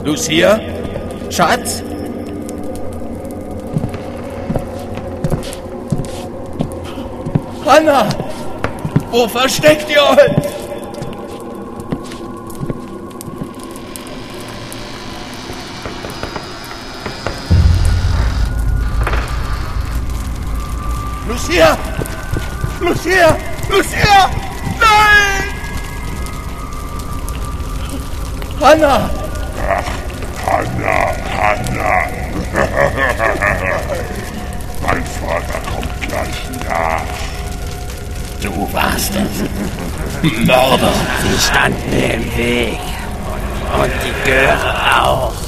Lucia? Schatz? Hanna! Wo versteckt ihr euch? Lucia! Lucia! Lucia! Nein! Hanna! Hanna! Mein Vater kommt gleich nach. Du warst es. Mörder. Sie standen mir im Weg. Und die Göre auch.